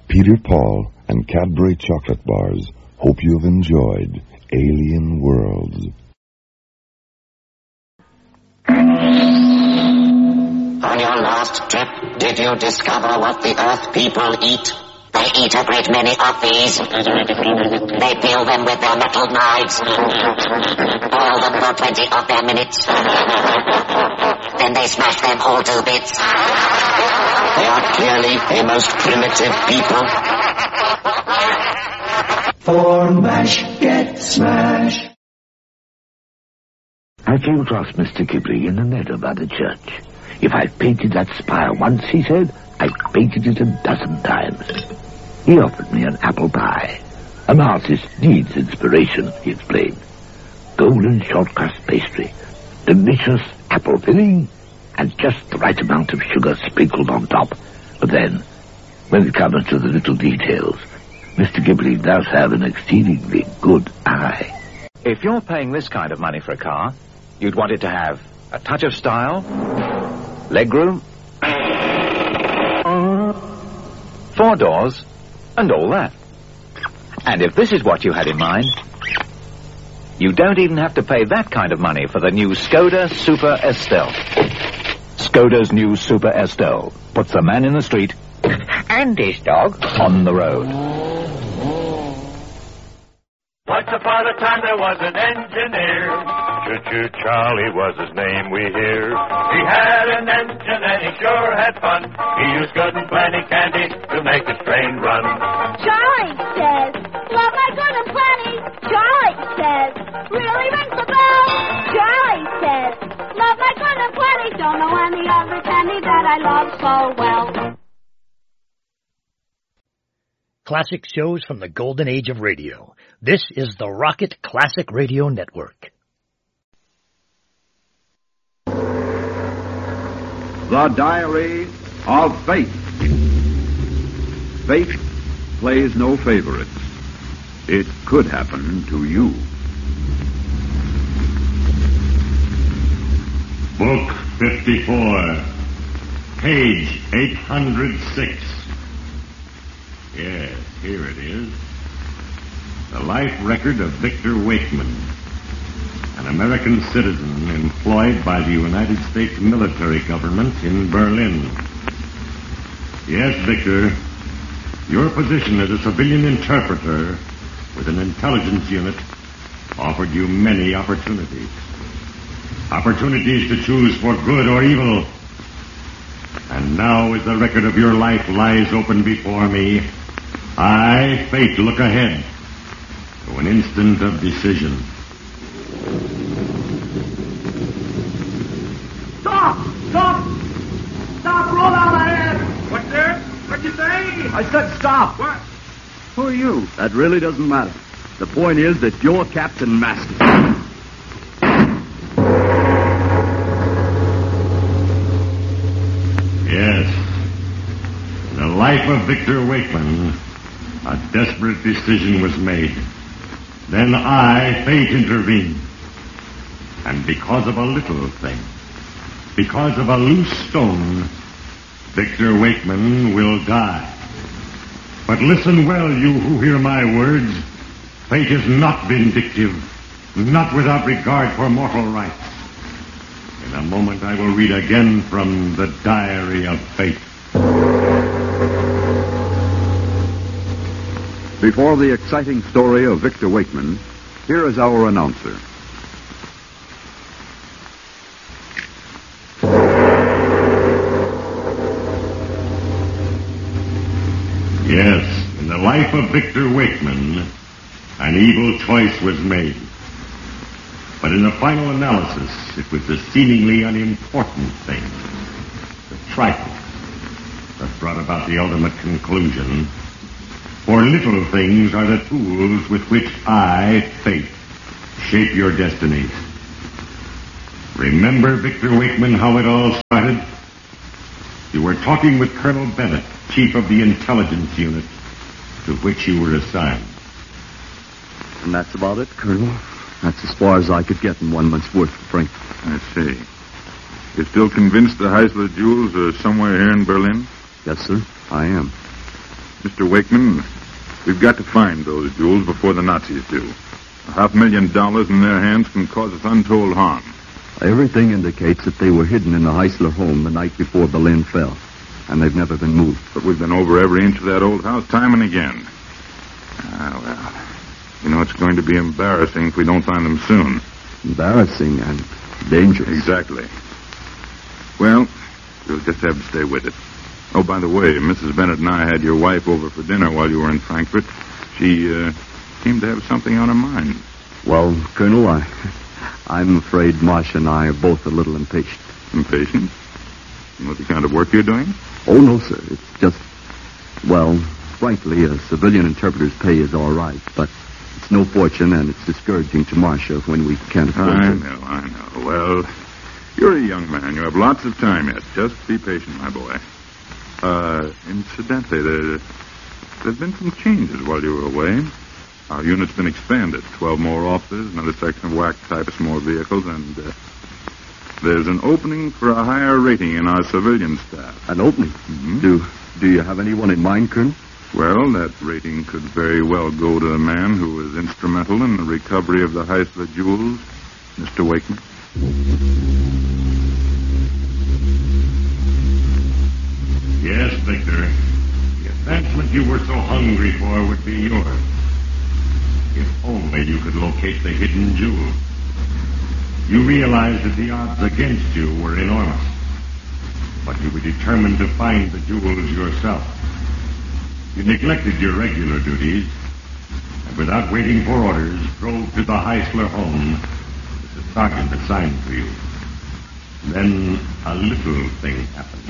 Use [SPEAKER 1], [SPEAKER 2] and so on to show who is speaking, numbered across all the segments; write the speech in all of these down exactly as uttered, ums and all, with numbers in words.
[SPEAKER 1] Peter Paul and Cadbury chocolate bars hope you have enjoyed Alien Worlds.
[SPEAKER 2] On your last trip, did you discover what the Earth people eat? They eat a great many of these. They peel them with their metal knives. Boil them for twenty of their minutes. Then they smash them all to bits. They are clearly a most primitive people.
[SPEAKER 3] For mash, get smash.
[SPEAKER 4] I came across Mister Ghibli in the meadow by the church. If I painted that spire once, he said, I painted it a dozen times. He offered me an apple pie. An artist needs inspiration, he explained. Golden short-crust pastry, delicious apple filling, and just the right amount of sugar sprinkled on top. But then, when it comes to the little details, Mister Ghibli does have an exceedingly good eye.
[SPEAKER 5] If you're paying this kind of money for a car, you'd want it to have a touch of style, legroom, four doors, and all that. And if this is what you had in mind, you don't even have to pay that kind of money for the new Skoda Super Estelle. Skoda's new Super Estelle puts the man in the street and his dog on the road.
[SPEAKER 6] Once upon a time there was an engineer. Choo-choo Charlie was his name, we hear. He had an engine and he sure had fun. He used good and plenty candy to make his train run.
[SPEAKER 7] Charlie says, love my good and plenty. Charlie says, really rings the bell. Charlie says, love my good and plenty. Don't know any other candy that I love so well.
[SPEAKER 8] Classic shows from the golden age of radio. This is the Rocket Classic Radio Network.
[SPEAKER 9] The Diary of Fate. Fate plays no favorites. It could happen to you.
[SPEAKER 10] Book fifty-four, page eight hundred six. Yes, here it is. The life record of Victor Wakeman, an American citizen employed by the United States military government in Berlin. Yes, Victor, your position as a civilian interpreter with an intelligence unit offered you many opportunities. Opportunities to choose for good or evil. And now, as the record of your life lies open before me, I, Fate, look ahead to an instant of decision.
[SPEAKER 11] Stop! Stop! Stop! Roll out ahead! What's there? What'd you say?
[SPEAKER 9] I said stop!
[SPEAKER 11] What?
[SPEAKER 9] Who are you? That really doesn't matter. The point is that you're Captain Master.
[SPEAKER 10] Yes. In the life of Victor Wakeman, a desperate decision was made. Then I, Fate, intervened. And because of a little thing, because of a loose stone, Victor Wakeman will die. But listen well, you who hear my words. Fate is not vindictive, not without regard for mortal rights. In a moment I will read again from the Diary of Fate.
[SPEAKER 9] Before the exciting story of Victor Wakeman, here is our announcer.
[SPEAKER 10] Yes, in the life of Victor Wakeman, an evil choice was made. But in the final analysis, it was the seemingly unimportant thing, the trifle, that brought about the ultimate conclusion. For little things are the tools with which I, Fate, shape your destinies. Remember, Victor Wakeman, how it all started? You were talking with Colonel Bennett, chief of the intelligence unit, to which you were assigned.
[SPEAKER 9] And that's about it, Colonel. That's as far as I could get in one month's work, Frank.
[SPEAKER 12] I see. You're still convinced the Heisler jewels are somewhere here in Berlin?
[SPEAKER 9] Yes, sir, I am.
[SPEAKER 13] Mister Wakeman, we've got to find those jewels before the Nazis do. A half million dollars in their hands can cause us untold harm.
[SPEAKER 9] Everything indicates that they were hidden in the Heisler home the night before Berlin fell, and they've never been moved.
[SPEAKER 13] But we've been over every inch of that old house time and again. Ah, well, you know, it's going to be embarrassing if we don't find them soon.
[SPEAKER 9] Embarrassing and dangerous.
[SPEAKER 13] Exactly. Well, you'll just have to stay with it. Oh, by the way, Missus Bennett and I had your wife over for dinner while you were in Frankfurt. She, uh, seemed to have something on her mind.
[SPEAKER 9] Well, Colonel, I, I'm afraid Marcia and I are both a little impatient.
[SPEAKER 13] Impatient? You know the kind of work you're doing?
[SPEAKER 9] Oh, no, sir. It's just, well, frankly, a civilian interpreter's pay is all right, but it's no fortune, and it's discouraging to Marcia when we can't afford
[SPEAKER 13] I
[SPEAKER 9] to.
[SPEAKER 13] know, I know. Well, you're a young man. You have lots of time yet. Just be patient, my boy. Uh, incidentally, there, there's been some changes while you were away. Our unit's been expanded. Twelve more officers, another section of whack typists, more vehicles, and uh, there's an opening for a higher rating in our civilian staff.
[SPEAKER 9] An opening?
[SPEAKER 13] Mm-hmm.
[SPEAKER 9] Do do you have anyone in mind, Colonel?
[SPEAKER 13] Well, that rating could very well go to a man who was instrumental in the recovery of the Heisler jewels, Mister Wakeman.
[SPEAKER 10] Yes, Victor. The advancement you were so hungry for would be yours. If only you could locate the hidden jewel. You realized that the odds against you were enormous. But you were determined to find the jewels yourself. You neglected your regular duties, and without waiting for orders, drove to the Heisler home that the sergeant assigned to you. Then a little thing happened.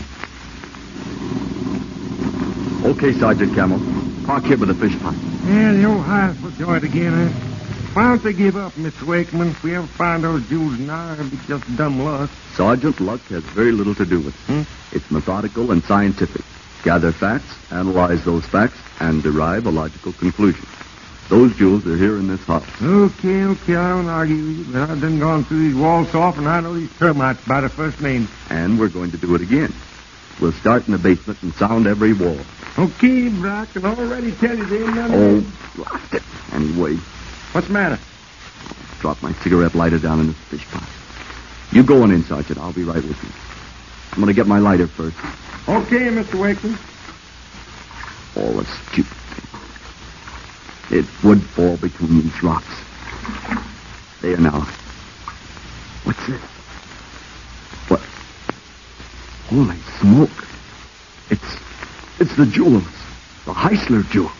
[SPEAKER 9] Okay, Sergeant Camel. Park here with the fish pot.
[SPEAKER 11] Yeah, the old Heisler joint again, eh? Why don't they give up, Mister Wakeman? If we ever find those jewels now, it'll be just dumb luck.
[SPEAKER 9] Sergeant, luck has very little to do with it.
[SPEAKER 11] Hmm?
[SPEAKER 9] It's methodical and scientific. Gather facts, analyze those facts, and derive a logical conclusion. Those jewels are here in this house.
[SPEAKER 11] Okay, okay, I don't argue with you, but I've done gone through these walls so often, I know these termites by their first name.
[SPEAKER 9] And we're going to do it again. We'll start in the basement and sound every wall.
[SPEAKER 11] Okay, but I can already tell you there ain't none
[SPEAKER 9] Oh,
[SPEAKER 11] of
[SPEAKER 9] lost it. Anyway,
[SPEAKER 11] What's the matter?
[SPEAKER 9] drop my cigarette lighter down in this fish pot. You go on in, Sergeant. I'll be right with you. I'm going to get my lighter first.
[SPEAKER 11] Okay, Mister Wakeman.
[SPEAKER 9] All a stupid thing. It would fall between these rocks. There now. What's this? What? Holy smoke. It's, it's the jewels. The Heisler jewels.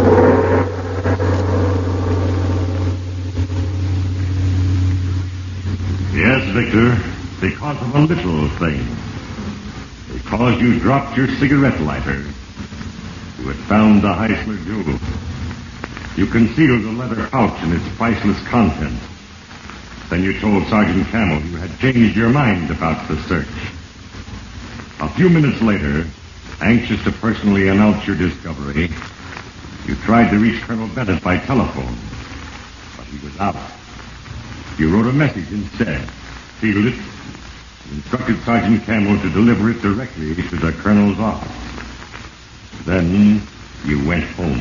[SPEAKER 10] Yes, Victor, because of a little thing. Because you dropped your cigarette lighter, you had found the Heisler jewel. You concealed the leather pouch and its priceless contents. Then you told Sergeant Camel you had changed your mind about the search. A few minutes later, anxious to personally announce your discovery, you tried to reach Colonel Bennett by telephone, but he was out. You wrote a message instead, sealed it, and instructed Sergeant Camel to deliver it directly to the Colonel's office. Then you went home.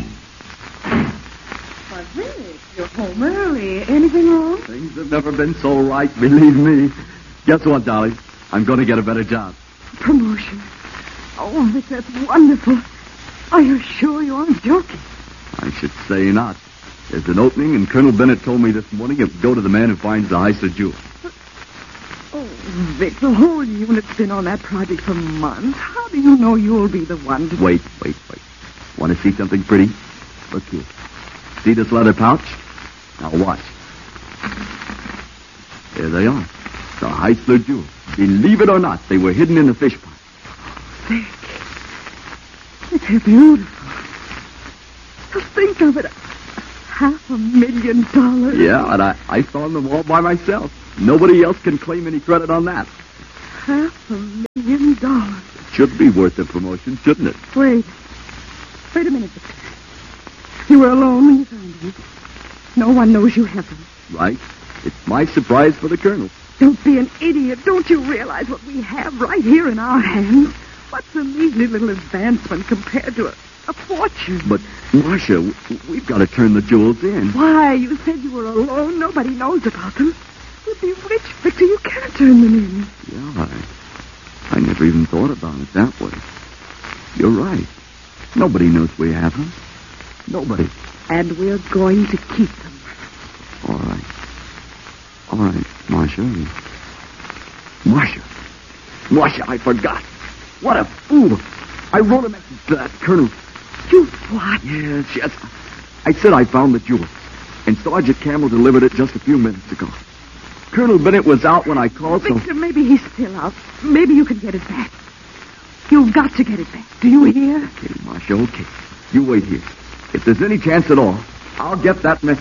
[SPEAKER 14] Why, Vic, you're home early. Anything wrong?
[SPEAKER 9] Things have never been so right, believe me. Guess what, Dolly? I'm going to get a better job.
[SPEAKER 14] Promotion. Oh, Vic, that's wonderful. Are you sure you aren't joking?
[SPEAKER 9] I should say not. There's an opening, and Colonel Bennett told me this morning it would go to the man who finds the Heisler jewel.
[SPEAKER 14] Oh, Vic, the whole unit's been on that project for months. How do you know you'll be the one to...
[SPEAKER 9] Wait, wait, wait. Want to see something pretty? Look here. See this leather pouch? Now watch. There they are. The Heisler jewels. Believe it or not, they were hidden in the fish pot.
[SPEAKER 14] Vic, they're beautiful. Just think of it. Half a million dollars.
[SPEAKER 9] Yeah, and I, I found them all by myself. Nobody else can claim any credit on that.
[SPEAKER 14] Half a million dollars.
[SPEAKER 9] It should be worth the promotion, shouldn't it?
[SPEAKER 14] Wait. Wait a minute, Victor. You were alone when you found them. No one knows you have them.
[SPEAKER 9] Right. It's my surprise for the Colonel.
[SPEAKER 14] Don't be an idiot. Don't you realize what we have right here in our hands? What's a measly little advancement compared to a A fortune.
[SPEAKER 9] But, Marcia, we've got to turn the jewels in.
[SPEAKER 14] Why? You said you were alone. Nobody knows about them. We'll be rich, Victor. You can't turn them in.
[SPEAKER 9] Yeah, I, I never even thought about it that way. You're right. Nobody knows we have them. Nobody.
[SPEAKER 14] And we're going to keep them.
[SPEAKER 9] All right. All right, Marcia. Marcia. Marcia, I forgot. What a fool. I wrote a message to that colonel.
[SPEAKER 14] You what?
[SPEAKER 9] Yes, yes. I said I found the jewels, and Sergeant Campbell delivered it just a few minutes ago. Colonel Bennett was out when I called, so...
[SPEAKER 14] Victor, maybe he's still out. Maybe you can get it back. You've got to get it back. Do you hear?
[SPEAKER 9] Okay, Marcia, okay. You wait here. If there's any chance at all, I'll get that message.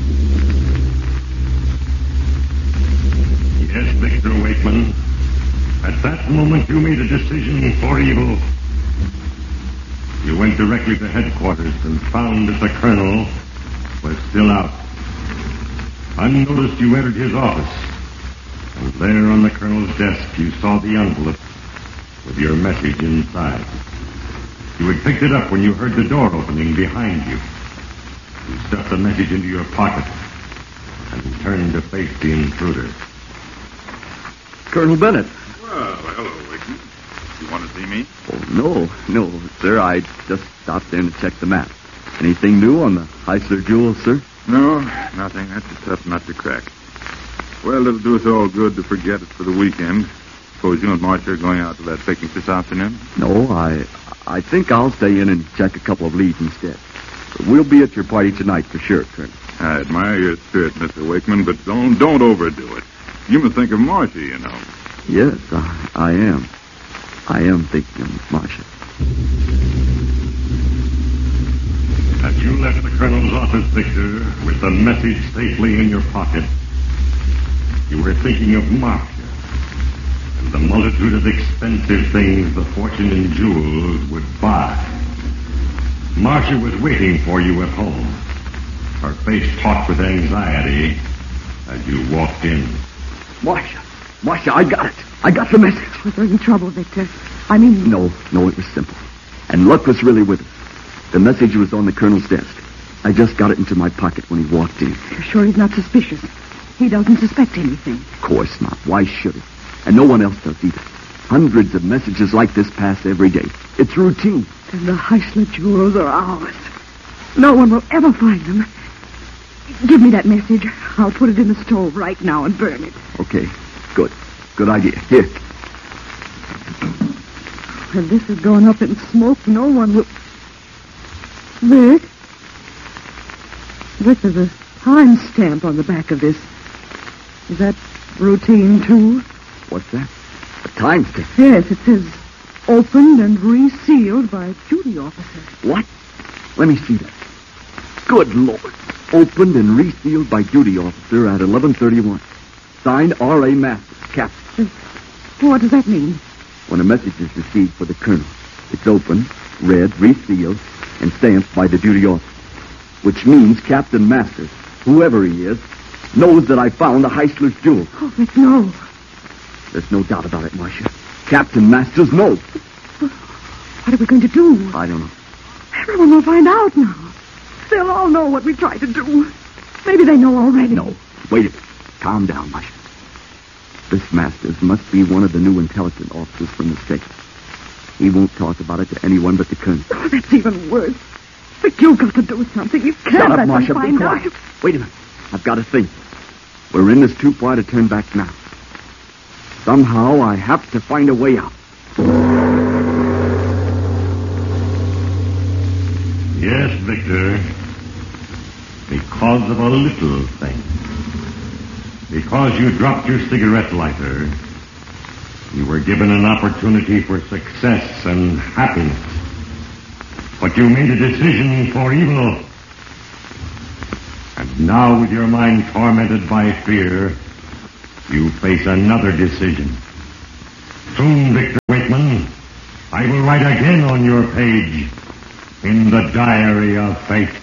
[SPEAKER 10] Yes, Victor Wakeman. At that moment, you made a decision for evil. You went directly to headquarters and found that the colonel was still out. Unnoticed, you entered his office. And there on the colonel's desk, you saw the envelope with your message inside. You had picked it up when you heard the door opening behind you. You stuffed the message into your pocket and turned to face the intruder.
[SPEAKER 9] Colonel Bennett.
[SPEAKER 13] Well, hello, Wakeman. You want to see me?
[SPEAKER 9] Oh, no, no, sir. I just stopped in to check the map. Anything new on the Heisler jewels, sir?
[SPEAKER 13] No, nothing. That's a tough nut to crack. Well, it'll do us all good to forget it for the weekend. Suppose you and Marcia are going out to that picnic this afternoon?
[SPEAKER 9] No, I I think I'll stay in and check a couple of leads instead. But we'll be at your party tonight for sure, Colonel.
[SPEAKER 13] I admire your spirit, Mister Wakeman, but don't don't overdo it. You must think of Marcia, you know.
[SPEAKER 9] Yes, I, I am. I am thinking of Marcia.
[SPEAKER 10] As you left the colonel's office, Victor, with the message safely in your pocket, you were thinking of Marcia and the multitude of expensive things the fortune in jewels would buy. Marcia was waiting for you at home, her face taut with anxiety as you walked in.
[SPEAKER 9] Marcia, Marcia, I got it. I got the message.
[SPEAKER 14] Was there any trouble, Victor? I mean...
[SPEAKER 9] No, no, it was simple. And luck was really with us. The message was on the colonel's desk. I just got it into my pocket when he walked in.
[SPEAKER 14] You're sure he's not suspicious? He doesn't suspect anything.
[SPEAKER 9] Of course not. Why should he? And no one else does either. Hundreds of messages like this pass every day. It's routine.
[SPEAKER 14] Then the Heisler jewels are ours. No one will ever find them. Give me that message. I'll put it in the stove right now and burn it.
[SPEAKER 9] Okay. Good. Good idea. Here.
[SPEAKER 14] When this is going up in smoke, no one will... Vic? Vic, there's a time stamp on the back of this. Is that routine, too?
[SPEAKER 9] What's that? A time stamp?
[SPEAKER 14] Yes, it says opened and resealed by duty officer.
[SPEAKER 9] What? Let me see that. Good Lord. Opened and resealed by duty officer at eleven thirty-one. Signed R A. Masters, Captain.
[SPEAKER 14] What does that mean?
[SPEAKER 9] When a message is received for the colonel, it's opened, read, resealed, and stamped by the duty officer. Which means Captain Masters, whoever he is, knows that I found the Heisler's jewel.
[SPEAKER 14] Oh, Vic, no.
[SPEAKER 9] There's no doubt about it, Marcia. Captain Masters knows.
[SPEAKER 14] What are we going to do?
[SPEAKER 9] I don't know.
[SPEAKER 14] Everyone will find out now. They'll all know what we tried to do. Maybe they know already.
[SPEAKER 9] No. Wait a minute. Calm down, Marcia. This Masters must be one of the new intelligence officers from the state. He won't talk about it to anyone but the colonel.
[SPEAKER 14] Oh, that's even worse. But you've got to do something. You can't
[SPEAKER 9] Shut
[SPEAKER 14] let
[SPEAKER 9] up, Marcia.
[SPEAKER 14] them find
[SPEAKER 9] Be quiet.
[SPEAKER 14] out.
[SPEAKER 9] Wait a minute. I've got to think. We're in this too far to turn back now. Somehow I have to find a way out.
[SPEAKER 10] Yes, Victor. Because of a little thing. Because you dropped your cigarette lighter, you were given an opportunity for success and happiness. But you made a decision for evil. And now, with your mind tormented by fear, you face another decision. Soon, Victor Wakeman, I will write again on your page in the Diary of Fate.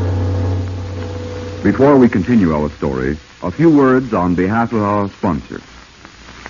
[SPEAKER 9] Before we continue our story, a few words on behalf of our sponsor.